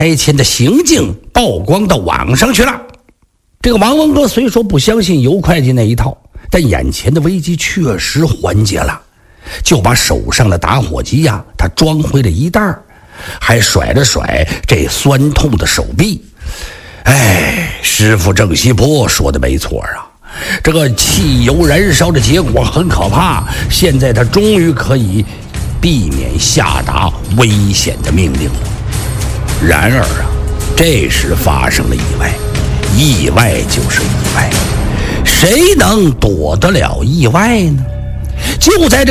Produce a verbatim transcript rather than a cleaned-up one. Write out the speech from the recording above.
灾前的行径曝光到网上去了。这个王文哥虽说不相信尤会计那一套，但眼前的危机确实缓解了，就把手上的打火机呀、啊，他装回了一袋，还甩了甩这酸痛的手臂。哎，师傅郑西坡说的没错啊，这个汽油燃烧的结果很可怕，现在他终于可以避免下达危险的命令了。然而啊，这时发生了意外，意外就是意外，谁能躲得了意外呢？就在这